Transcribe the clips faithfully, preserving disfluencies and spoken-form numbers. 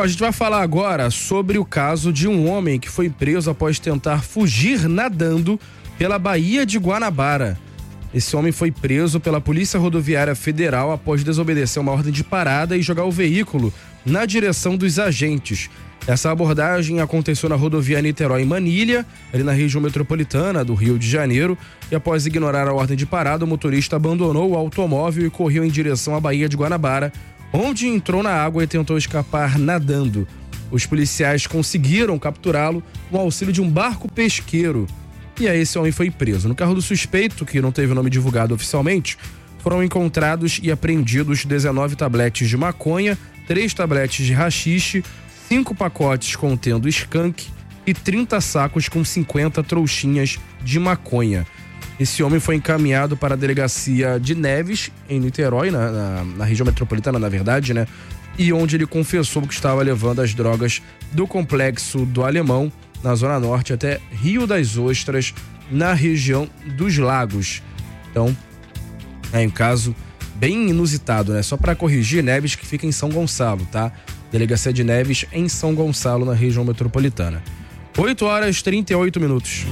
Bom, a gente vai falar agora sobre o caso de um homem que foi preso após tentar fugir nadando pela Baía de Guanabara. Esse homem foi preso pela Polícia Rodoviária Federal após desobedecer uma ordem de parada e jogar o veículo na direção dos agentes. Essa abordagem aconteceu na rodovia Niterói-Manilha, ali na região metropolitana do Rio de Janeiro, e após ignorar a ordem de parada, o motorista abandonou o automóvel e correu em direção à Baía de Guanabara, onde entrou na água e tentou escapar nadando. Os policiais conseguiram capturá-lo com o auxílio de um barco pesqueiro. E aí esse homem foi preso. No carro do suspeito, que não teve o nome divulgado oficialmente, foram encontrados e apreendidos dezenove tabletes de maconha, três tabletes de haxixe, cinco pacotes contendo skunk e trinta sacos com cinquenta trouxinhas de maconha. Esse homem foi encaminhado para a delegacia de Neves, em Niterói, na, na, na região metropolitana, na verdade, né? E onde ele confessou que estava levando as drogas do Complexo do Alemão, na Zona Norte, até Rio das Ostras, na região dos Lagos. Então, é um caso bem inusitado, né? Só para corrigir, Neves que fica em São Gonçalo, tá? Delegacia de Neves em São Gonçalo, na região metropolitana. oito horas e trinta e oito minutos.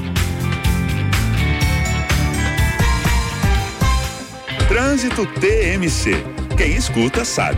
Trânsito T M C. Quem escuta sabe.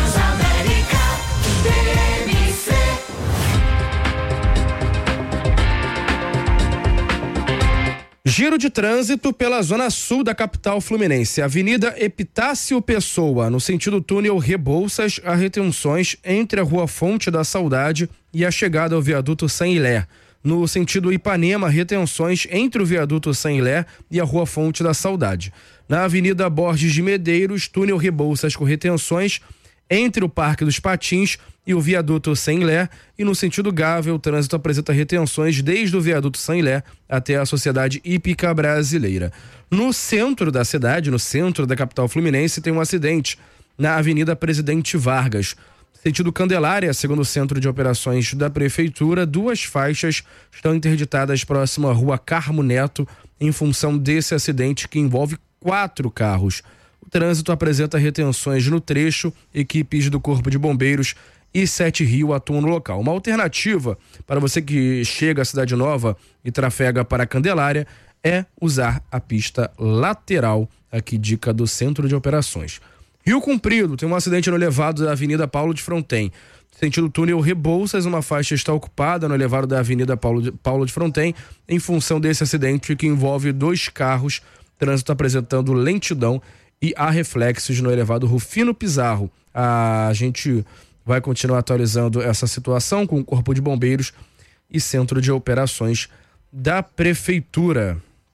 Giro de trânsito pela zona sul da capital fluminense. Avenida Epitácio Pessoa, no sentido túnel Rebouças, há retenções entre a Rua Fonte da Saudade e a chegada ao viaduto Saint-Hilaire. No sentido Ipanema, retenções entre o viaduto Saint-Hilaire e a Rua Fonte da Saudade. Na Avenida Borges de Medeiros, túnel Rebouças com retenções entre o Parque dos Patins e o viaduto Saint-Hilaire, e no sentido Gávea, o trânsito apresenta retenções desde o viaduto Saint-Hilaire até a Sociedade Hípica Brasileira. No centro da cidade, no centro da capital fluminense, tem um acidente na Avenida Presidente Vargas. Sentido Candelária, segundo o Centro de Operações da Prefeitura, duas faixas estão interditadas próximo à Rua Carmo Neto em função desse acidente que envolve quatro carros. O trânsito apresenta retenções no trecho, equipes do Corpo de Bombeiros e Sete Rio atuam no local. Uma alternativa para você que chega à Cidade Nova e trafega para a Candelária é usar a pista lateral, aqui dica do Centro de Operações. Rio Comprido, tem um acidente no elevado da Avenida Paulo de Fronten. Sentido túnel Rebouças, uma faixa está ocupada no elevado da Avenida Paulo de, Paulo de Fronten em função desse acidente que envolve dois carros. Trânsito apresentando lentidão e há reflexos no elevado Rufino Pizarro. A gente vai continuar atualizando essa situação com o Corpo de Bombeiros e Centro de Operações da Prefeitura.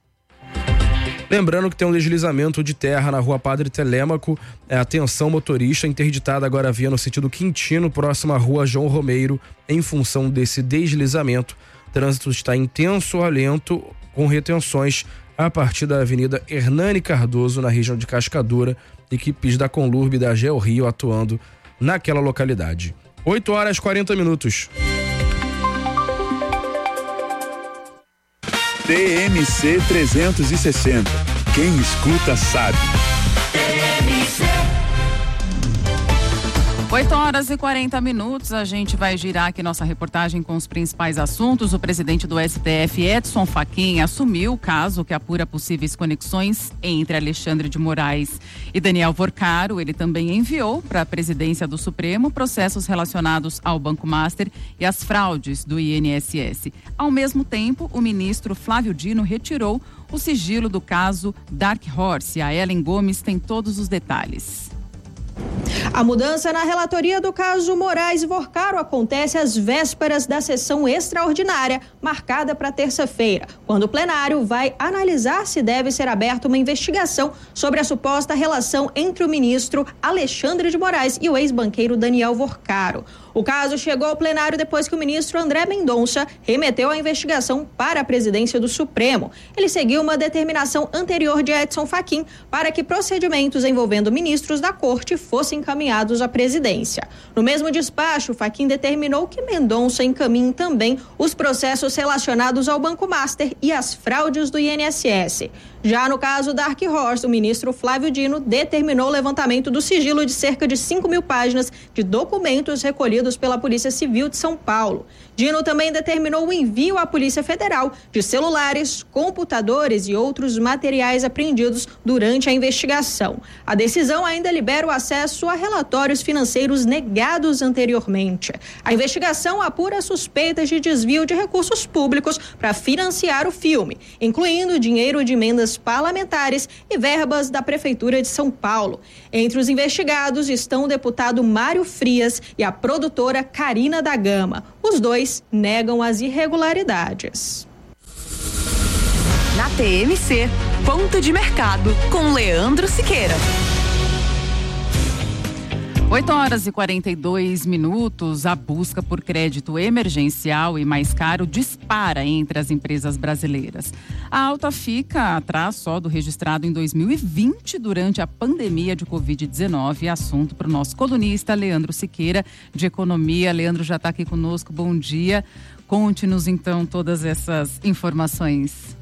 Lembrando que tem um deslizamento de terra na Rua Padre Telêmaco. Atenção motorista, interditada agora a via no sentido Quintino, próxima à Rua João Romeiro, em função desse deslizamento. O trânsito está intenso a lento, com retenções a partir da Avenida Hernani Cardoso, na região de Cascadura. Equipes da Conlurb e da Geo Rio atuando naquela localidade. oito horas e quarenta minutos. T M C trezentos e sessenta. Quem escuta sabe. oito horas e quarenta minutos, a gente vai girar aqui nossa reportagem com os principais assuntos. O presidente do S T F, Edson Fachin, assumiu o caso que apura possíveis conexões entre Alexandre de Moraes e Daniel Vorcaro. Ele também enviou para a presidência do Supremo processos relacionados ao Banco Master e às fraudes do I N S S. Ao mesmo tempo, o ministro Flávio Dino retirou o sigilo do caso Dark Horse. A Ellen Gomes tem todos os detalhes. A mudança na relatoria do caso Moraes e Vorcaro acontece às vésperas da sessão extraordinária, marcada para terça-feira, quando o plenário vai analisar se deve ser aberta uma investigação sobre a suposta relação entre o ministro Alexandre de Moraes e o ex-banqueiro Daniel Vorcaro. O caso chegou ao plenário depois que o ministro André Mendonça remeteu a investigação para a presidência do Supremo. Ele seguiu uma determinação anterior de Edson Fachin para que procedimentos envolvendo ministros da corte fossem encaminhados à presidência. No mesmo despacho, Fachin determinou que Mendonça encaminhe também os processos relacionados ao Banco Master e às fraudes do I N S S. Já no caso da Ark Horse, o ministro Flávio Dino determinou o levantamento do sigilo de cerca de cinco mil páginas de documentos recolhidos pela Polícia Civil de São Paulo. Dino também determinou o envio à Polícia Federal de celulares, computadores e outros materiais apreendidos durante a investigação. A decisão ainda libera o acesso a relatórios financeiros negados anteriormente. A investigação apura suspeitas de desvio de recursos públicos para financiar o filme, incluindo dinheiro de emendas parlamentares e verbas da Prefeitura de São Paulo. Entre os investigados estão o deputado Mário Frias e a produtora Karina da Gama. Os dois negam as irregularidades. Na T M C, ponto de mercado, com Leandro Siqueira. oito horas e quarenta e dois minutos, a busca por crédito emergencial e mais caro dispara entre as empresas brasileiras. A alta fica atrás só do registrado em dois mil e vinte durante a pandemia de covid dezenove. Assunto para o nosso colunista Leandro Siqueira, de Economia. Leandro já está aqui conosco, bom dia. Conte-nos então todas essas informações.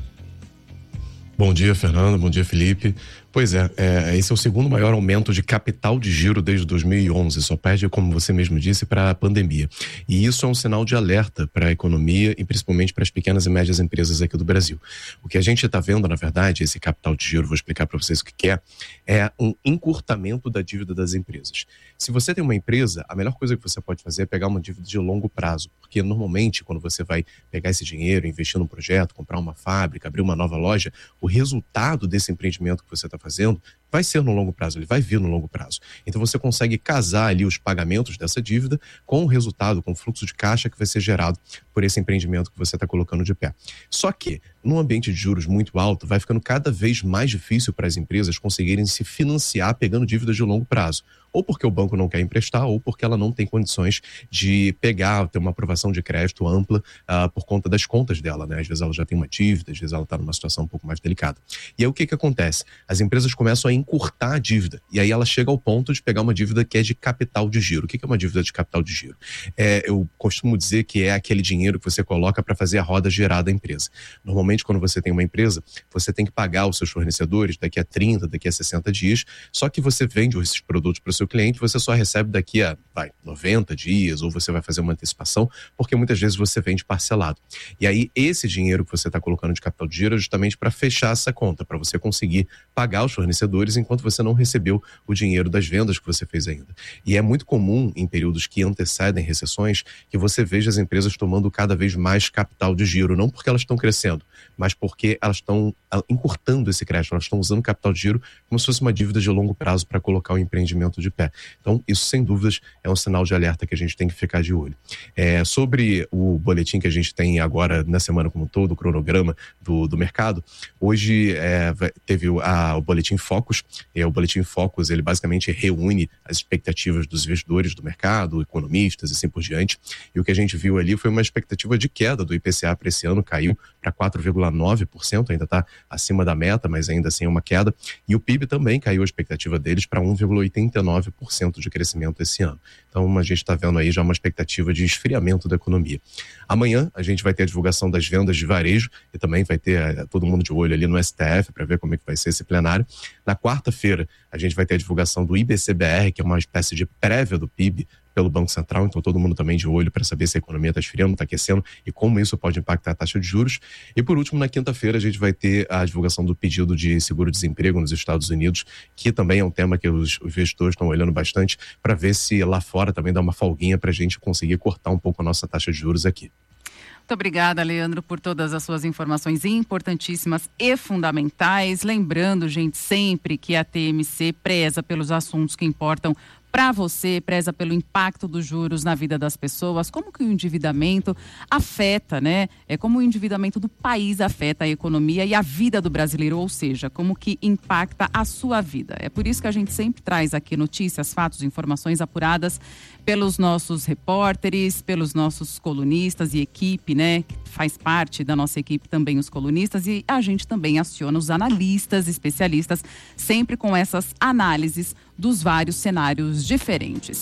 Bom dia, Fernando. Bom dia, Felipe. Pois é, é, esse é o segundo maior aumento de capital de giro desde dois mil e onze, só perde, como você mesmo disse, para a pandemia. E isso é um sinal de alerta para a economia e principalmente para as pequenas e médias empresas aqui do Brasil. O que a gente está vendo, na verdade, esse capital de giro, vou explicar para vocês o que é, é um encurtamento da dívida das empresas. Se você tem uma empresa, a melhor coisa que você pode fazer é pegar uma dívida de longo prazo, porque normalmente quando você vai pegar esse dinheiro, investir num projeto, comprar uma fábrica, abrir uma nova loja, o resultado desse empreendimento que você está fazendo vai ser no longo prazo, ele vai vir no longo prazo. Então você consegue casar ali os pagamentos dessa dívida com o resultado, com o fluxo de caixa que vai ser gerado por esse empreendimento que você está colocando de pé. Só que, num ambiente de juros muito alto, vai ficando cada vez mais difícil para as empresas conseguirem se financiar pegando dívidas de longo prazo. Ou porque o banco não quer emprestar, ou porque ela não tem condições de pegar, ter uma aprovação de crédito ampla uh, por conta das contas dela, né? Às vezes ela já tem uma dívida, às vezes ela está numa situação um pouco mais delicada. E aí o que que acontece? As empresas começam a encurtar a dívida, e aí ela chega ao ponto de pegar uma dívida que é de capital de giro. O que que é uma dívida de capital de giro? É, eu costumo dizer que é aquele dinheiro que você coloca para fazer a roda girar da empresa. Normalmente, quando você tem uma empresa, você tem que pagar os seus fornecedores daqui a trinta, daqui a sessenta dias, só que você vende esses produtos para o seu cliente, você só recebe daqui a vai, noventa dias, ou você vai fazer uma antecipação, porque muitas vezes você vende parcelado. E aí, esse dinheiro que você está colocando de capital de giro é justamente para fechar essa conta, para você conseguir pagar os fornecedores enquanto você não recebeu o dinheiro das vendas que você fez ainda. E é muito comum, em períodos que antecedem recessões, que você veja as empresas tomando cada vez mais capital de giro, não porque elas estão crescendo, mas porque elas estão encurtando esse crédito, elas estão usando capital de giro como se fosse uma dívida de longo prazo para colocar o empreendimento de pé. Então, isso sem dúvidas é um sinal de alerta que a gente tem que ficar de olho. É, sobre o boletim que a gente tem agora na semana como um todo, o cronograma do, do mercado, hoje é, teve o, a, o Boletim Focus. É, o Boletim Focus, ele basicamente reúne as expectativas dos investidores do mercado, economistas e assim por diante. E o que a gente viu ali foi uma expectativa de queda do I P C A para esse ano, caiu para quatro vírgula nove por cento, ainda está acima da meta, mas ainda assim é uma queda. E o P I B também caiu a expectativa deles para um vírgula oitenta e nove por cento de crescimento esse ano. Então a gente está vendo aí já uma expectativa de esfriamento da economia. Amanhã a gente vai ter a divulgação das vendas de varejo e também vai ter é, todo mundo de olho ali no S T F para ver como é que vai ser esse plenário. Na quarta-feira a gente vai ter a divulgação do I B C B R, que é uma espécie de prévia do P I B pelo Banco Central, então todo mundo também de olho para saber se a economia está esfriando, está aquecendo e como isso pode impactar a taxa de juros. E por último, na quinta-feira, a gente vai ter a divulgação do pedido de seguro-desemprego nos Estados Unidos, que também é um tema que os investidores estão olhando bastante para ver se lá fora também dá uma folguinha para a gente conseguir cortar um pouco a nossa taxa de juros aqui. Muito obrigada, Leandro, por todas as suas informações importantíssimas e fundamentais. Lembrando, gente, sempre que a T M C preza pelos assuntos que importam para você, preza pelo impacto dos juros na vida das pessoas, como que o endividamento afeta, né? É como o endividamento do país afeta a economia e a vida do brasileiro, ou seja, como que impacta a sua vida. É por isso que a gente sempre traz aqui notícias, fatos, informações apuradas pelos nossos repórteres, pelos nossos colunistas e equipe, né? Que faz parte da nossa equipe também os colunistas, e a gente também aciona os analistas, especialistas, sempre com essas análises dos vários cenários diferentes.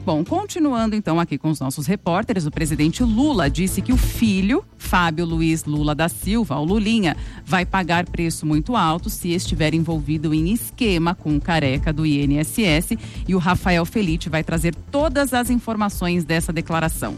Bom, continuando então aqui com os nossos repórteres, o presidente Lula disse que o filho, Fábio Luiz Lula da Silva, o Lulinha, vai pagar preço muito alto se estiver envolvido em esquema com o Careca do I N S S, e o Rafael Felite vai trazer todas as informações dessa declaração.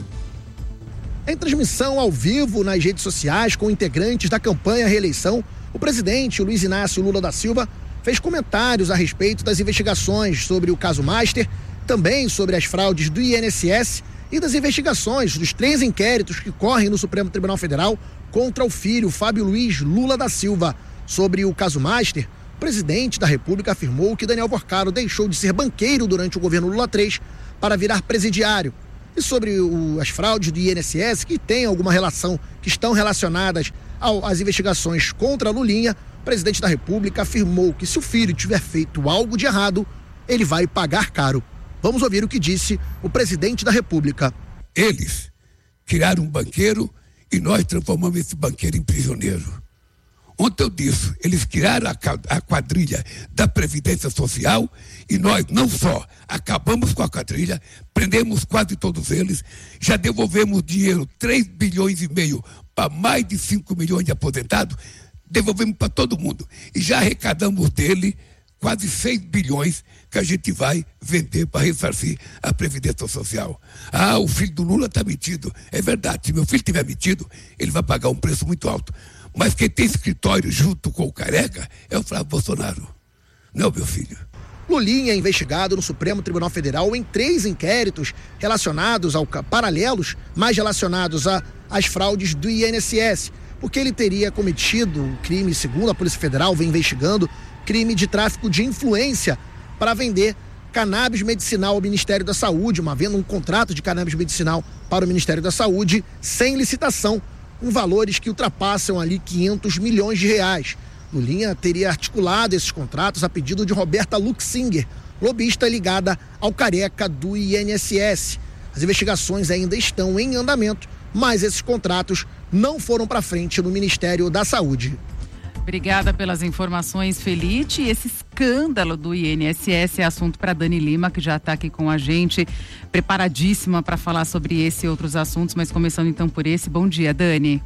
Em transmissão ao vivo nas redes sociais com integrantes da campanha à reeleição, o presidente Luiz Inácio Lula da Silva fez comentários a respeito das investigações sobre o caso Master, também sobre as fraudes do I N S S e das investigações dos três inquéritos que correm no Supremo Tribunal Federal contra o filho Fábio Luiz Lula da Silva. Sobre o caso Master, o presidente da República afirmou que Daniel Porcaro deixou de ser banqueiro durante o governo Lula três para virar presidiário. E sobre o, as fraudes do I N S S, que têm alguma relação, que estão relacionadas ao, às investigações contra a Lulinha, o presidente da República afirmou que se o filho tiver feito algo de errado, ele vai pagar caro. Vamos ouvir o que disse o presidente da República. Eles criaram um banqueiro e nós transformamos esse banqueiro em prisioneiro. Ontem eu disse, eles criaram a quadrilha da Previdência Social e nós não só acabamos com a quadrilha, prendemos quase todos eles, já devolvemos dinheiro, três bilhões e meio para mais de cinco milhões de aposentados, devolvemos para todo mundo. E já arrecadamos dele quase seis bilhões que a gente vai vender para ressarcir a Previdência Social. Ah, o filho do Lula está metido. É verdade, se meu filho estiver metido, ele vai pagar um preço muito alto. Mas quem tem escritório junto com o Careca é o Flávio Bolsonaro, não meu filho. Lulinha é investigado no Supremo Tribunal Federal em três inquéritos relacionados ao paralelos, mais relacionados às fraudes do I N S S, porque ele teria cometido um crime, segundo a Polícia Federal, vem investigando, crime de tráfico de influência para vender cannabis medicinal ao Ministério da Saúde, uma venda um contrato de cannabis medicinal para o Ministério da Saúde sem licitação, com valores que ultrapassam ali quinhentos milhões de reais. Lulinha teria articulado esses contratos a pedido de Roberta Luxinger, lobista ligada ao Careca do I N S S. As investigações ainda estão em andamento, mas esses contratos não foram para frente no Ministério da Saúde. Obrigada pelas informações, Felite. Esse escândalo do I N S S é assunto para Dani Lima, que já está aqui com a gente, preparadíssima para falar sobre esse e outros assuntos, mas começando então por esse. Bom dia, Dani.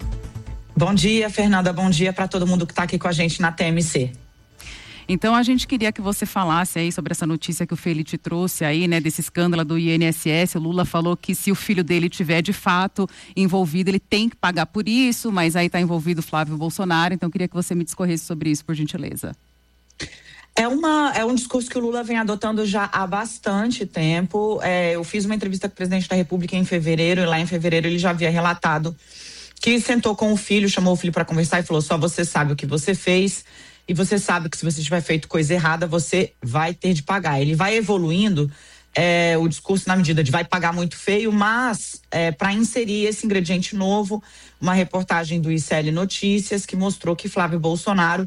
Bom dia, Fernanda. Bom dia para todo mundo que está aqui com a gente na T M C. Então a gente queria que você falasse aí sobre essa notícia que o Felite trouxe aí, né, desse escândalo do I N S S. O Lula falou que se o filho dele tiver de fato envolvido, ele tem que pagar por isso, mas aí está envolvido o Flávio Bolsonaro. Então queria que você me discorresse sobre isso, por gentileza. É, uma, é um discurso que o Lula vem adotando já há bastante tempo. É, eu fiz uma entrevista com o presidente da República em fevereiro, e lá em fevereiro ele já havia relatado que sentou com o filho, chamou o filho para conversar e falou: só você sabe o que você fez. E você sabe que se você tiver feito coisa errada, você vai ter de pagar. Ele vai evoluindo é, o discurso na medida de vai pagar muito feio, mas é, para inserir esse ingrediente novo, uma reportagem do I C L Notícias que mostrou que Flávio Bolsonaro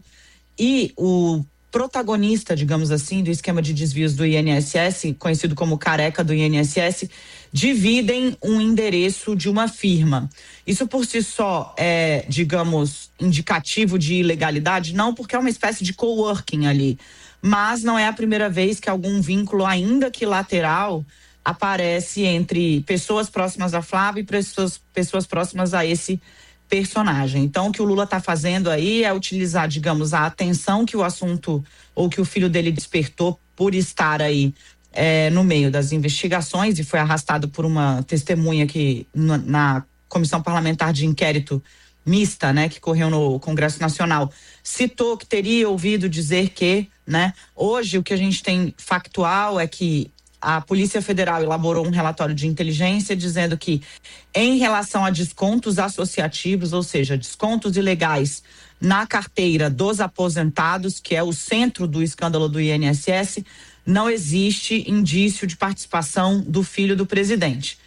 e o protagonista, digamos assim, do esquema de desvios do I N S S, conhecido como Careca do I N S S, dividem um endereço de uma firma. Isso por si só é, digamos, indicativo de ilegalidade? Não, porque é uma espécie de coworking ali. Mas não é a primeira vez que algum vínculo, ainda que lateral, aparece entre pessoas próximas a Flávio e pessoas, pessoas próximas a esse personagem. Então, o que o Lula está fazendo aí é utilizar, digamos, a atenção que o assunto, ou que o filho dele despertou por estar aí é, no meio das investigações, e foi arrastado por uma testemunha que na, na Comissão Parlamentar de Inquérito Mista, né, que correu no Congresso Nacional, citou que teria ouvido dizer que, né, hoje o que a gente tem factual é que a Polícia Federal elaborou um relatório de inteligência dizendo que, em relação a descontos associativos, ou seja, descontos ilegais na carteira dos aposentados, que é o centro do escândalo do I N S S, não existe indício de participação do filho do presidente.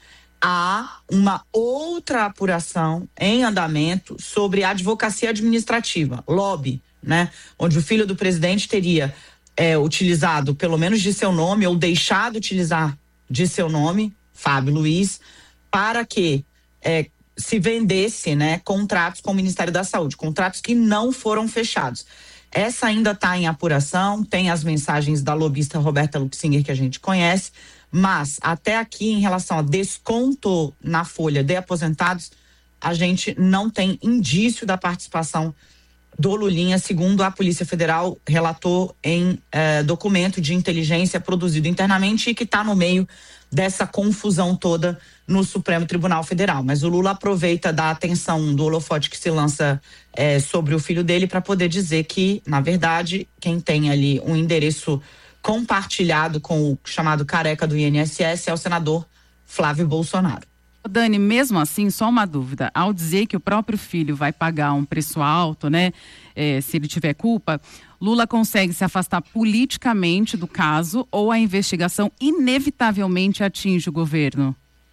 Há uma outra apuração em andamento sobre advocacia administrativa, lobby, né? Onde o filho do presidente teria É, utilizado pelo menos de seu nome ou deixado utilizar de seu nome, Fábio Luiz, para que é, se vendesse, né, contratos com o Ministério da Saúde, contratos que não foram fechados. Essa ainda está em apuração, tem as mensagens da lobista Roberta Luxinger que a gente conhece, Mas, até aqui, em relação a desconto na folha de aposentados, a gente não tem indício da participação do Lulinha, segundo a Polícia Federal relatou em eh, documento de inteligência produzido internamente e que está no meio dessa confusão toda no Supremo Tribunal Federal. Mas o Lula aproveita da atenção do holofote que se lança eh, sobre o filho dele para poder dizer que, na verdade, quem tem ali um endereço compartilhado com o chamado careca do I N S S é o senador Flávio Bolsonaro. Dani, mesmo assim, só uma dúvida. Ao dizer que o próprio filho vai pagar um preço alto, né, é, se ele tiver culpa, Lula consegue se afastar politicamente do caso ou a investigação inevitavelmente atinge o governo?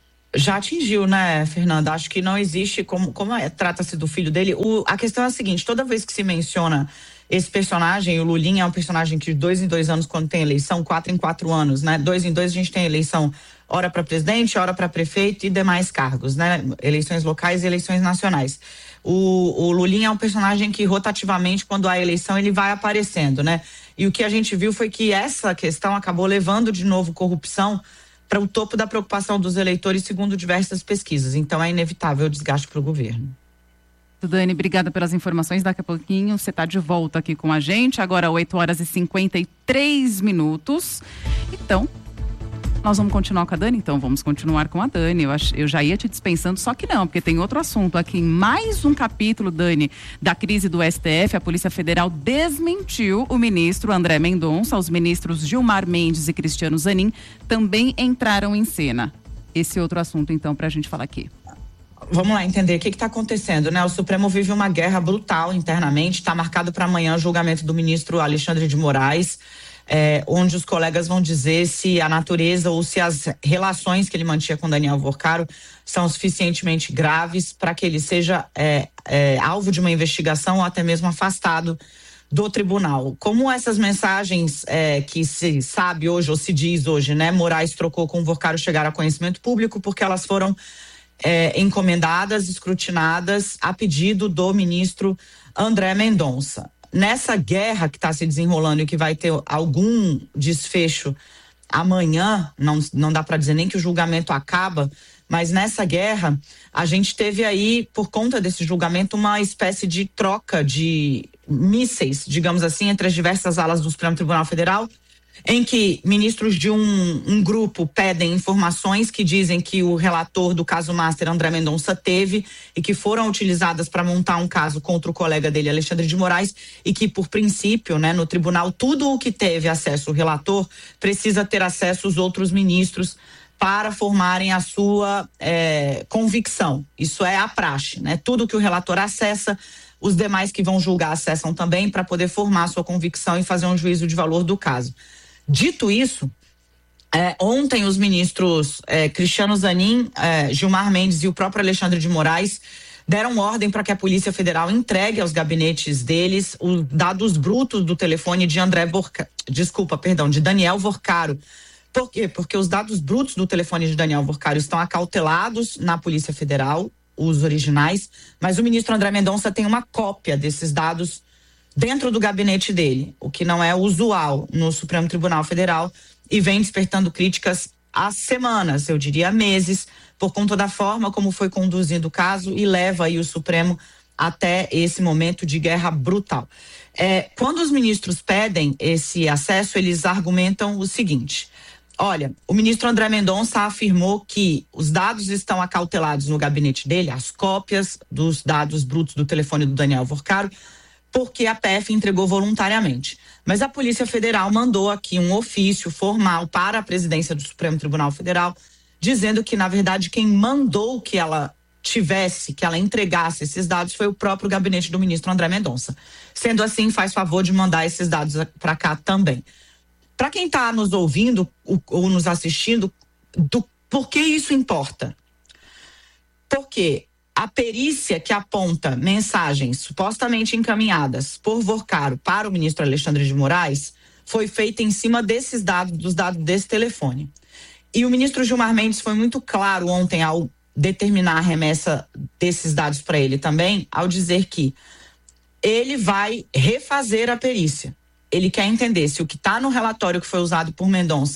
Já atingiu, né, Fernanda? Acho que não existe, como, como é, trata-se do filho dele. O, a questão é a seguinte, toda vez que se menciona esse personagem, o Lulinha é um personagem que de dois em dois anos, quando tem eleição, quatro em quatro anos, né? Dois em dois a gente tem eleição, hora para presidente, hora para prefeito e demais cargos, né? Eleições locais e eleições nacionais. O, o Lulinha é um personagem que rotativamente, quando há eleição, ele vai aparecendo, né? E o que a gente viu foi que essa questão acabou levando de novo corrupção para o topo da preocupação dos eleitores, segundo diversas pesquisas. Então é inevitável o desgaste para o governo. Dani, obrigada pelas informações. Daqui a pouquinho você está de volta aqui com a gente. Agora oito horas e cinquenta e três minutos. Então, nós vamos continuar com a Dani? Então, vamos continuar com a Dani. Eu, ach, eu já ia te dispensando, só que não, porque tem outro assunto aqui. Mais um capítulo, Dani, da crise do S T F. A Polícia Federal desmentiu o ministro André Mendonça. Os ministros Gilmar Mendes e Cristiano Zanin também entraram em cena. Esse outro assunto, então, para a gente falar aqui. Vamos lá entender o que está acontecendo, né? O Supremo vive uma guerra brutal internamente. Está marcado para amanhã o julgamento do ministro Alexandre de Moraes, é, onde os colegas vão dizer se a natureza ou se as relações que ele mantinha com Daniel Worcaro são suficientemente graves para que ele seja é, é, alvo de uma investigação ou até mesmo afastado do tribunal. Como essas mensagens é, que se sabe hoje ou se diz hoje, né? Moraes trocou com o Worcaro chegaram a conhecimento público porque elas foram É, encomendadas, escrutinadas a pedido do ministro André Mendonça. Nessa guerra que está se desenrolando e que vai ter algum desfecho amanhã, não, não dá para dizer nem que o julgamento acaba, mas nessa guerra a gente teve aí, por conta desse julgamento, uma espécie de troca de mísseis, digamos assim, entre as diversas alas do Supremo Tribunal Federal, em que ministros de um, um grupo pedem informações que dizem que o relator do caso Master, André Mendonça, teve e que foram utilizadas para montar um caso contra o colega dele, Alexandre de Moraes, e que, por princípio, né, no tribunal, tudo o que teve acesso o relator precisa ter acesso os outros ministros para formarem a sua é, convicção. Isso é a praxe, né? Tudo que o relator acessa, os demais que vão julgar acessam também para poder formar a sua convicção e fazer um juízo de valor do caso. Dito isso, é, ontem os ministros é, Cristiano Zanin, é, Gilmar Mendes e o próprio Alexandre de Moraes deram ordem para que a Polícia Federal entregue aos gabinetes deles os dados brutos do telefone de André Worcaro, desculpa, perdão, de Daniel Worcaro. Por quê? Porque os dados brutos do telefone de Daniel Worcaro estão acautelados na Polícia Federal, os originais, mas o ministro André Mendonça tem uma cópia desses dados dentro do gabinete dele, o que não é usual no Supremo Tribunal Federal e vem despertando críticas há semanas, eu diria há meses, por conta da forma como foi conduzido o caso e leva aí o Supremo até esse momento de guerra brutal. É, quando os ministros pedem esse acesso, eles argumentam o seguinte: olha, o ministro André Mendonça afirmou que os dados estão acautelados no gabinete dele, as cópias dos dados brutos do telefone do Daniel Worcaro, porque a P F entregou voluntariamente. Mas a Polícia Federal mandou aqui um ofício formal para a presidência do Supremo Tribunal Federal, dizendo que, na verdade, quem mandou que ela tivesse, que ela entregasse esses dados foi o próprio gabinete do ministro André Mendonça. Sendo assim, faz favor de mandar esses dados para cá também. Para quem está nos ouvindo ou nos assistindo, do, por que isso importa? Porque a perícia que aponta mensagens supostamente encaminhadas por Worcaro para o ministro Alexandre de Moraes foi feita em cima desses dados, dos dados desse telefone. E o ministro Gilmar Mendes foi muito claro ontem ao determinar a remessa desses dados para ele também, ao dizer que ele vai refazer a perícia. Ele quer entender se o que está no relatório que foi usado por Mendonça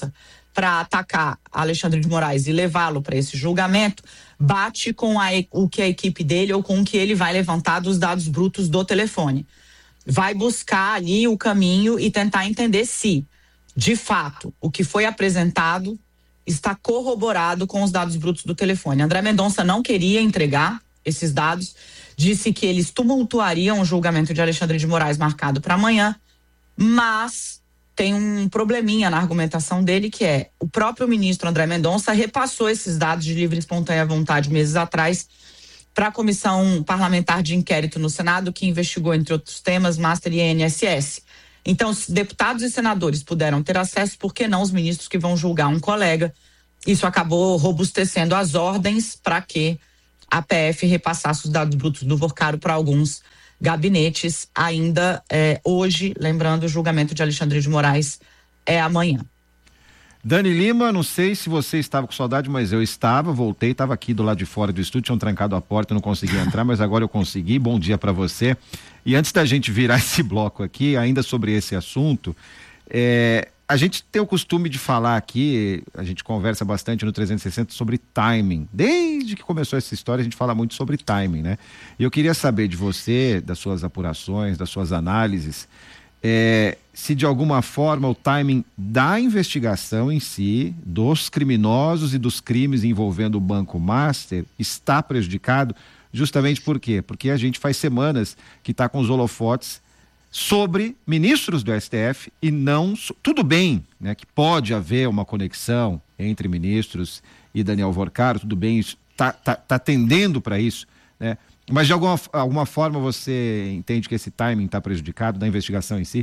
para atacar Alexandre de Moraes e levá-lo para esse julgamento, bate com a, o que a equipe dele ou com o que ele vai levantar dos dados brutos do telefone. Vai buscar ali o caminho e tentar entender se, de fato, o que foi apresentado está corroborado com os dados brutos do telefone. André Mendonça não queria entregar esses dados, disse que eles tumultuariam o julgamento de Alexandre de Moraes marcado para amanhã, mas tem um probleminha na argumentação dele, que é o próprio ministro André Mendonça repassou esses dados de livre e espontânea vontade meses atrás para a comissão parlamentar de inquérito no Senado, que investigou, entre outros temas, Master e I N S S. Então, se deputados e senadores puderam ter acesso, por que não os ministros que vão julgar um colega? Isso acabou robustecendo as ordens para que a P F repassasse os dados brutos do Vorcaro para alguns gabinetes ainda é, hoje, lembrando, o julgamento de Alexandre de Moraes é amanhã. Dani Lima, não sei se você estava com saudade, mas eu estava, voltei, estava aqui do lado de fora do estúdio, tinham trancado a porta, não consegui entrar, mas agora eu consegui. Bom dia para você. E antes da gente virar esse bloco aqui, ainda sobre esse assunto, é, a gente tem o costume de falar aqui, a gente conversa bastante no trezentos e sessenta sobre timing. Desde que começou essa história, a gente fala muito sobre timing, né? E eu queria saber de você, das suas apurações, das suas análises, é, se de alguma forma o timing da investigação em si, dos criminosos e dos crimes envolvendo o Banco Master, está prejudicado. Justamente por quê? Porque a gente faz semanas que está com os holofotes sobre ministros do S T F e não... Tudo bem, né, que pode haver uma conexão entre ministros e Daniel Vorcaro, tudo bem, isso está tá, tá tendendo para isso, né? Mas de alguma, alguma forma você entende que esse timing está prejudicado da investigação em si?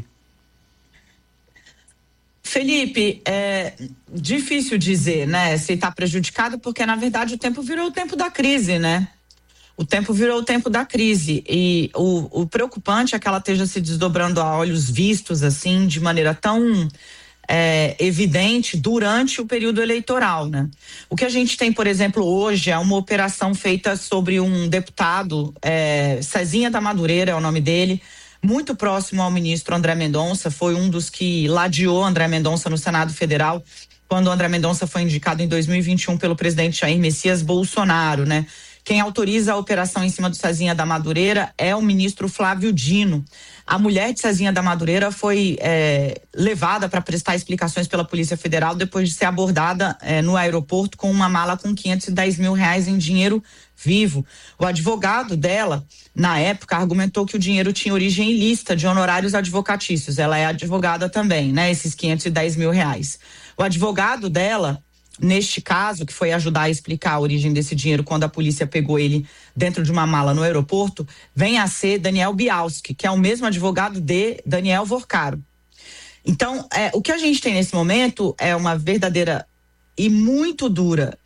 Felipe, é difícil dizer, né, se está prejudicado, porque na verdade o tempo virou o tempo da crise, né? O tempo virou o tempo da crise e o, o preocupante é que ela esteja se desdobrando a olhos vistos, assim, de maneira tão é, evidente durante o período eleitoral, né? O que a gente tem, por exemplo, hoje é uma operação feita sobre um deputado, é, Cezinha da Madureira é o nome dele, muito próximo ao ministro André Mendonça, foi um dos que ladeou André Mendonça no Senado Federal, quando André Mendonça foi indicado em dois mil e vinte e um pelo presidente Jair Messias Bolsonaro, né? Quem autoriza a operação em cima do Cezinha da Madureira é o ministro Flávio Dino. A mulher de Cezinha da Madureira foi é, levada para prestar explicações pela Polícia Federal depois de ser abordada é, no aeroporto com uma mala com quinhentos e dez mil reais em dinheiro vivo. O advogado dela, na época, argumentou que o dinheiro tinha origem ilícita de honorários advocatícios. Ela é advogada também, né? Esses quinhentos e dez mil reais. O advogado dela, neste caso, que foi ajudar a explicar a origem desse dinheiro quando a polícia pegou ele dentro de uma mala no aeroporto, vem a ser Daniel Bialski, que é o mesmo advogado de Daniel Vorcaro. Então, é, o que a gente tem nesse momento é uma verdadeira e muito dura,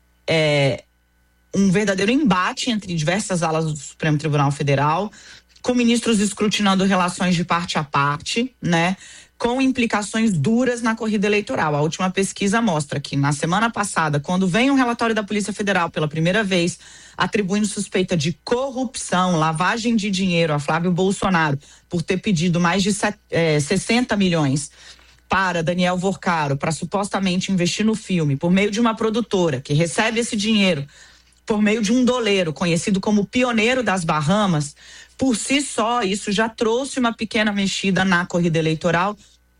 é, um verdadeiro embate entre diversas alas do Supremo Tribunal Federal, com ministros escrutinando relações de parte a parte, né? Com implicações duras na corrida eleitoral. A última pesquisa mostra que na semana passada, quando vem um relatório da Polícia Federal pela primeira vez, atribuindo suspeita de corrupção, lavagem de dinheiro a Flávio Bolsonaro por ter pedido mais de sessenta milhões para Daniel Vorcaro, para supostamente investir no filme, por meio de uma produtora que recebe esse dinheiro por meio de um doleiro conhecido como Pioneiro das Bahamas, por si só, isso já trouxe uma pequena mexida na corrida eleitoral,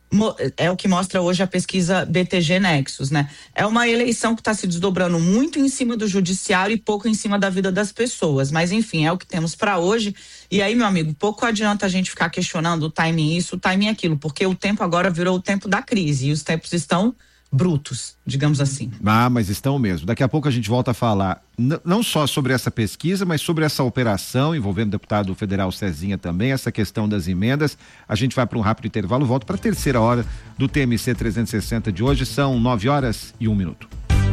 é o que mostra hoje a pesquisa B T G Nexus, né? É uma eleição que está se desdobrando muito em cima do judiciário e pouco em cima da vida das pessoas, mas enfim, é o que temos para hoje. E aí, meu amigo, pouco adianta a gente ficar questionando o timing isso, o timing aquilo, porque o tempo agora virou o tempo da crise e os tempos estão brutos, digamos assim. Ah, mas estão mesmo. Daqui a pouco a gente volta a falar n- não só sobre essa pesquisa, mas sobre essa operação envolvendo o deputado federal Cezinha também, essa questão das emendas. A gente vai para um rápido intervalo, volta para a terceira hora do T M C trezentos e sessenta de hoje, são nove horas e um minuto.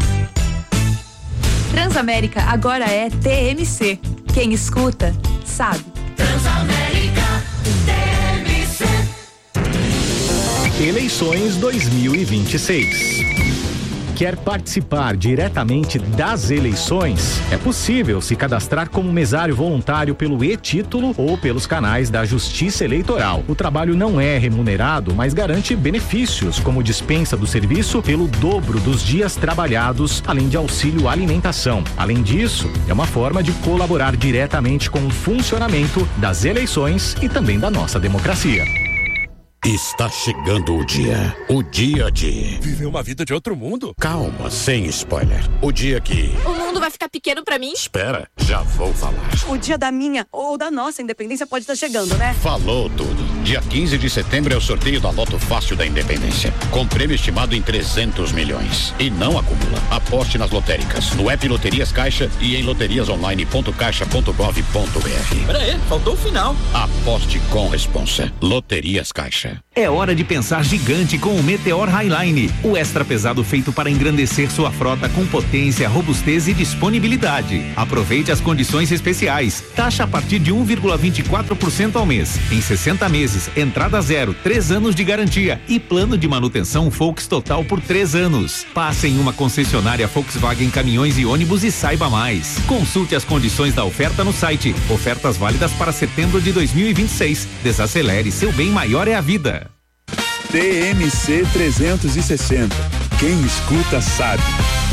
Transamérica agora é T M C. Quem escuta, sabe. Transamérica, T M C. Eleições dois mil e vinte e seis. Quer participar diretamente das eleições? É possível se cadastrar como mesário voluntário pelo e-título ou pelos canais da Justiça Eleitoral. O trabalho não é remunerado, mas garante benefícios, como dispensa do serviço pelo dobro dos dias trabalhados, além de auxílio alimentação. Além disso, é uma forma de colaborar diretamente com o funcionamento das eleições e também da nossa democracia. Está chegando o dia, o dia de... Viver uma vida de outro mundo? Calma, sem spoiler. O dia que... O mundo vai ficar pequeno pra mim? Espera, já vou falar. O dia da minha ou da nossa independência pode estar chegando, né? Falou tudo. Dia quinze de setembro é o sorteio da Loto Fácil da Independência, com prêmio estimado em trezentos milhões. E não acumula. Aposte nas lotéricas, no app Loterias Caixa e em loterias online ponto caixa ponto gov ponto br. Pera aí, faltou o final. Aposte com responsa. Loterias Caixa. É hora de pensar gigante com o Meteor Highline, o extra pesado feito para engrandecer sua frota com potência, robustez e disponibilidade. Aproveite as condições especiais. Taxa a partir de um vírgula vinte e quatro por cento ao mês. Em sessenta meses, entrada zero, três anos de garantia e plano de manutenção Volks total por três anos. Passe em uma concessionária Volkswagen Caminhões e Ônibus e saiba mais. Consulte as condições da oferta no site. Ofertas válidas para setembro de dois mil e vinte e seis. Desacelere, seu bem maior é a vida. T M C trezentos e sessenta. Quem escuta sabe.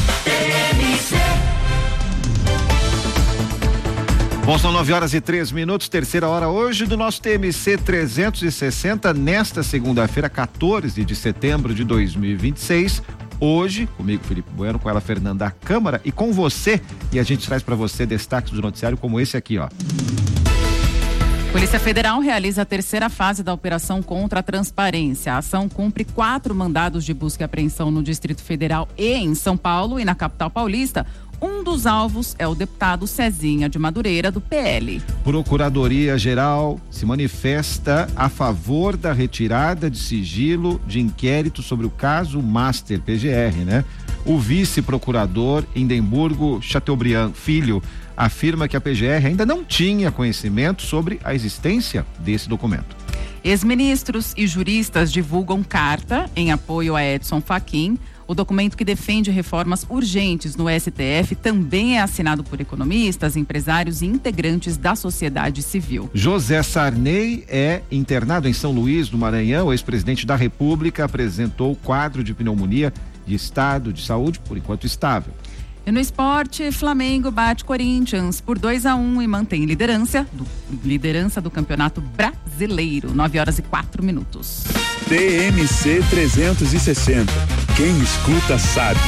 Bom, são nove horas e três minutos, terceira hora hoje do nosso T M C trezentos e sessenta, nesta segunda-feira, quatorze de setembro de dois mil e vinte e seis. Hoje, comigo, Felipe Bueno, com ela, Fernanda Câmara, e com você, e a gente traz para você destaques do noticiário como esse aqui, ó. Polícia Federal realiza a terceira fase da operação contra a transparência. A ação cumpre quatro mandados de busca e apreensão no Distrito Federal e em São Paulo e na capital paulista. Um dos alvos é o deputado Cezinha de Madureira, do P L. Procuradoria-Geral se manifesta a favor da retirada de sigilo de inquérito sobre o caso Master P G R, né? O vice-procurador Indemburgo Chateaubriand Filho afirma que a P G R ainda não tinha conhecimento sobre a existência desse documento. Ex-ministros e juristas divulgam carta em apoio a Edson Fachin. O documento que defende reformas urgentes no S T F também é assinado por economistas, empresários e integrantes da sociedade civil. José Sarney é internado em São Luís, do Maranhão. O ex-presidente da República apresentou quadro de pneumonia de estado de saúde, por enquanto estável. E no esporte, Flamengo bate Corinthians por dois a um e mantém liderança do, liderança do Campeonato Brasileiro. nove horas e quatro minutos. T M C trezentos e sessenta. Quem escuta sabe.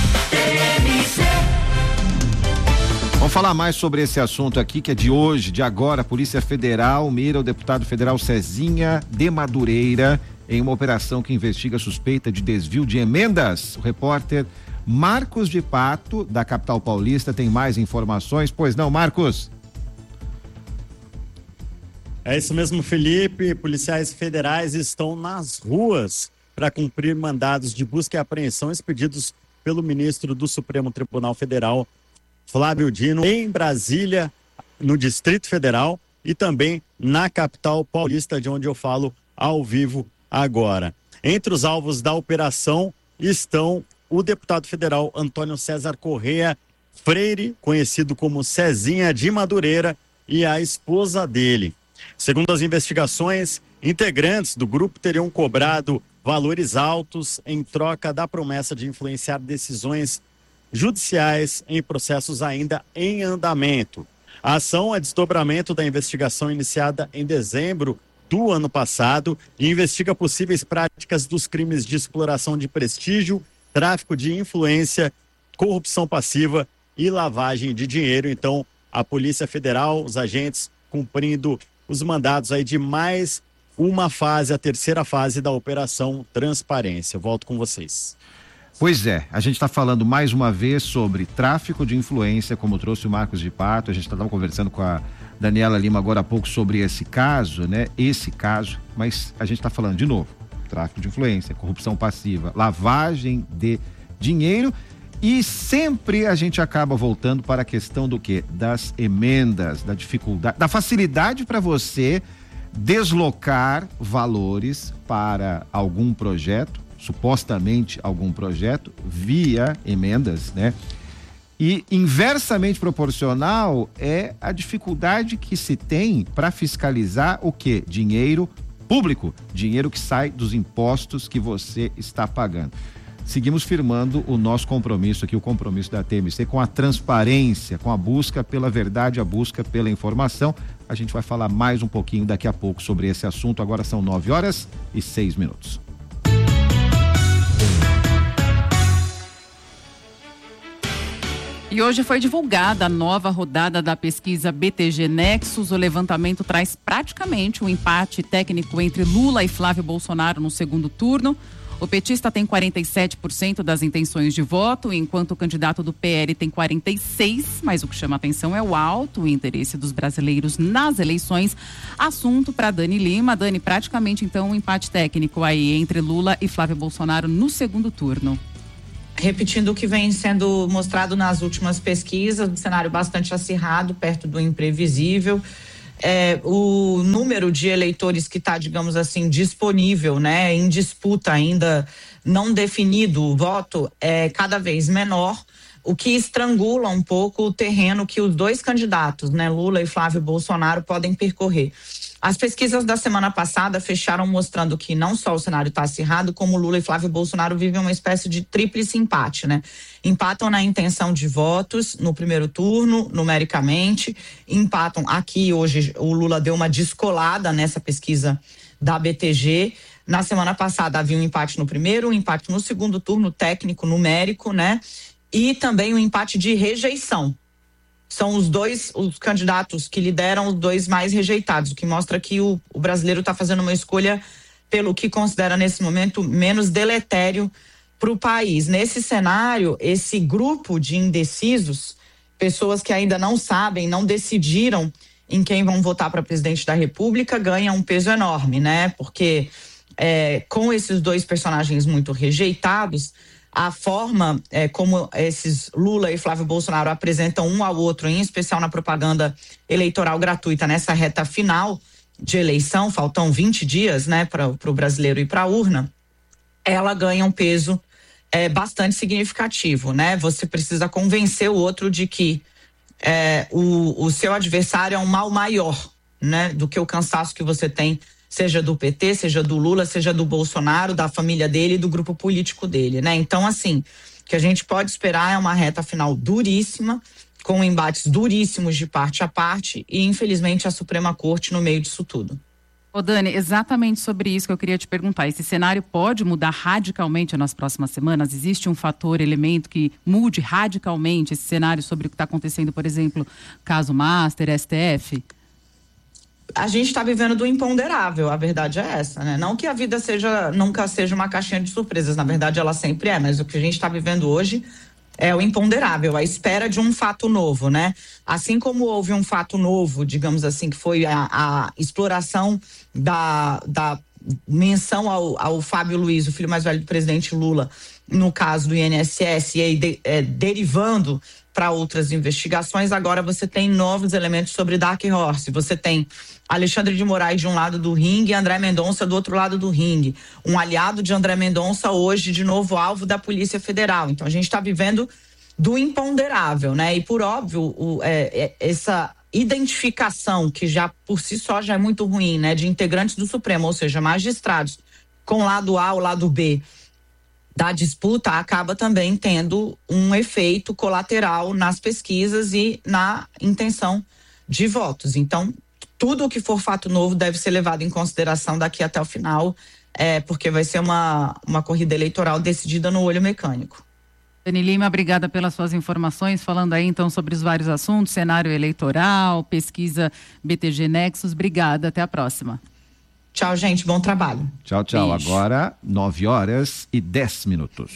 Vamos falar mais sobre esse assunto aqui, que é de hoje, de agora. A Polícia Federal mira o deputado federal Cezinha de Madureira em uma operação que investiga suspeita de desvio de emendas. O repórter Marcos de Pato, da capital paulista, tem mais informações. Pois não, Marcos? É isso mesmo, Felipe. Policiais federais estão nas ruas para cumprir mandados de busca e apreensão expedidos pelo ministro do Supremo Tribunal Federal, Flávio Dino, em Brasília, no Distrito Federal e também na capital paulista, de onde eu falo ao vivo agora. Entre os alvos da operação estão o deputado federal Antônio César Correia Freire, conhecido como Cezinha de Madureira, e a esposa dele. Segundo as investigações, integrantes do grupo teriam cobrado valores altos em troca da promessa de influenciar decisões judiciais em processos ainda em andamento. A ação é desdobramento da investigação iniciada em dezembro do ano passado e investiga possíveis práticas dos crimes de exploração de prestígio, tráfico de influência, corrupção passiva e lavagem de dinheiro. Então, a Polícia Federal, os agentes cumprindo os mandados aí de mais uma fase, a terceira fase da Operação Transparência. Eu volto com vocês. Pois é, a gente está falando mais uma vez sobre tráfico de influência, como trouxe o Marcos de Pato. A gente estava conversando com a Daniela Lima agora há pouco sobre esse caso, né? Esse caso, mas a gente está falando de novo. Tráfico de influência, corrupção passiva, lavagem de dinheiro, e sempre a gente acaba voltando para a questão do quê? Das emendas, da dificuldade, da facilidade para você deslocar valores para algum projeto supostamente algum projeto via emendas, né? E inversamente proporcional é a dificuldade que se tem para fiscalizar o quê? Dinheiro público, dinheiro que sai dos impostos que você está pagando. Seguimos firmando o nosso compromisso aqui, o compromisso da T M C com a transparência, com a busca pela verdade, a busca pela informação. A gente vai falar mais um pouquinho daqui a pouco sobre esse assunto. Agora são nove horas e seis minutos. E hoje foi divulgada a nova rodada da pesquisa B T G Nexus. O levantamento traz praticamente um empate técnico entre Lula e Flávio Bolsonaro no segundo turno. O petista tem quarenta e sete por cento das intenções de voto, enquanto o candidato do P L tem quarenta e seis por cento, mas o que chama atenção é o alto interesse dos brasileiros nas eleições. Assunto para Dani Lima. Dani, praticamente então um empate técnico aí entre Lula e Flávio Bolsonaro no segundo turno. Repetindo o que vem sendo mostrado nas últimas pesquisas, um cenário bastante acirrado, perto do imprevisível. É, o número de eleitores que está, digamos assim, disponível, né, em disputa ainda não definido o voto é cada vez menor, o que estrangula um pouco o terreno que os dois candidatos, né, Lula e Flávio Bolsonaro, podem percorrer. As pesquisas da semana passada fecharam mostrando que não só o cenário está acirrado, como Lula e Flávio Bolsonaro vivem uma espécie de tríplice empate, né? Empatam na intenção de votos no primeiro turno, numericamente, empatam aqui hoje, o Lula deu uma descolada nessa pesquisa da B T G. Na semana passada havia um empate no primeiro, um empate no segundo turno, técnico, numérico, né? E também um empate de rejeição. São os dois, os candidatos que lideram os dois mais rejeitados, o que mostra que o, o brasileiro está fazendo uma escolha pelo que considera nesse momento menos deletério para o país. Nesse cenário, esse grupo de indecisos, pessoas que ainda não sabem, não decidiram em quem vão votar para presidente da República, ganha um peso enorme, né? Porque é, com esses dois personagens muito rejeitados, a forma é, como esses Lula e Flávio Bolsonaro apresentam um ao outro, em especial na propaganda eleitoral gratuita nessa reta final de eleição, faltam vinte dias, né, para o brasileiro ir para a urna, ela ganha um peso é, bastante significativo, né? Você precisa convencer o outro de que é, o, o seu adversário é um mal maior, né, do que o cansaço que você tem, seja do P T, seja do Lula, seja do Bolsonaro, da família dele e do grupo político dele, né? Então, assim, o que a gente pode esperar é uma reta final duríssima, com embates duríssimos de parte a parte e, infelizmente, a Suprema Corte no meio disso tudo. Ô Dani, exatamente sobre isso que eu queria te perguntar. Esse cenário pode mudar radicalmente nas próximas semanas? Existe um fator, elemento que mude radicalmente esse cenário sobre o que está acontecendo, por exemplo, caso Master, S T F? A gente está vivendo do imponderável, a verdade é essa, né? Não que a vida seja, nunca seja uma caixinha de surpresas, na verdade ela sempre é, mas o que a gente está vivendo hoje é o imponderável, a espera de um fato novo, né? Assim como houve um fato novo, digamos assim, que foi a, a exploração da, da menção ao, ao Fábio Luiz, o filho mais velho do presidente Lula, no caso do I N S S, e aí de, é, derivando para outras investigações, agora você tem novos elementos sobre Dark Horse. Você tem Alexandre de Moraes de um lado do ringue e André Mendonça do outro lado do ringue. Um aliado de André Mendonça hoje, de novo, alvo da Polícia Federal. Então, a gente está vivendo do imponderável, né? E, por óbvio, o, é, é, essa identificação, que já por si só já é muito ruim, né? De integrantes do Supremo, ou seja, magistrados, com o lado A, o lado B da disputa, acaba também tendo um efeito colateral nas pesquisas e na intenção de votos. Então, tudo o que for fato novo deve ser levado em consideração daqui até o final, é, porque vai ser uma, uma corrida eleitoral decidida no olho mecânico. Dani Lima, obrigada pelas suas informações, falando aí então sobre os vários assuntos, cenário eleitoral, pesquisa B T G Nexus. Obrigada, até a próxima. Tchau, gente. Bom trabalho. Tchau, tchau. Beijo. Agora, nove horas e dez minutos.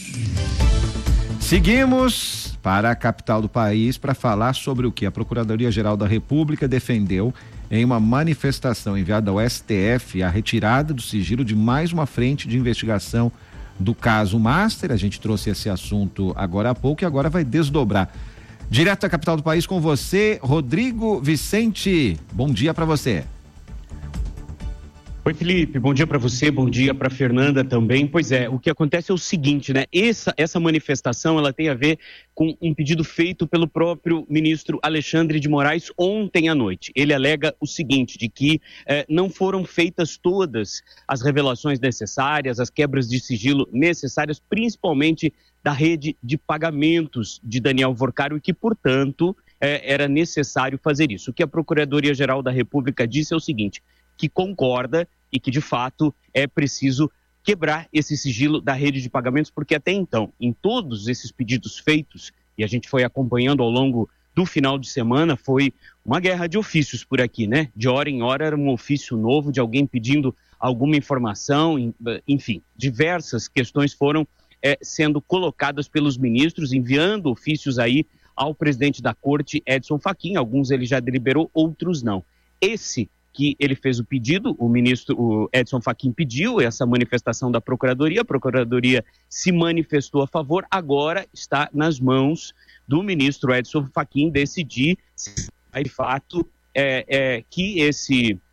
Seguimos para a capital do país para falar sobre o que a Procuradoria-Geral da República defendeu em uma manifestação enviada ao S T F a retirada do sigilo de mais uma frente de investigação do caso Master. A gente trouxe esse assunto agora há pouco e agora vai desdobrar. Direto da capital do país com você, Rodrigo Vicente. Bom dia para você. Oi, Felipe, bom dia para você, bom dia para Fernanda também. Pois é, o que acontece é o seguinte, né? Essa, essa manifestação, ela tem a ver com um pedido feito pelo próprio ministro Alexandre de Moraes ontem à noite. Ele alega o seguinte, de que eh, não foram feitas todas as revelações necessárias, as quebras de sigilo necessárias, principalmente da rede de pagamentos de Daniel Vorcaro e que, portanto, eh, era necessário fazer isso. O que a Procuradoria-Geral da República disse é o seguinte, que concorda e que, de fato, é preciso quebrar esse sigilo da rede de pagamentos, porque até então, em todos esses pedidos feitos, e a gente foi acompanhando ao longo do final de semana, foi uma guerra de ofícios por aqui, né? De hora em hora era um ofício novo de alguém pedindo alguma informação, enfim, diversas questões foram é, sendo colocadas pelos ministros, enviando ofícios aí ao presidente da corte, Edson Fachin, alguns ele já deliberou, outros não. Esse que ele fez o pedido, o ministro o Edson Fachin pediu essa manifestação da Procuradoria, a Procuradoria se manifestou a favor, agora está nas mãos do ministro Edson Fachin decidir se, de fato, é, é, que esse,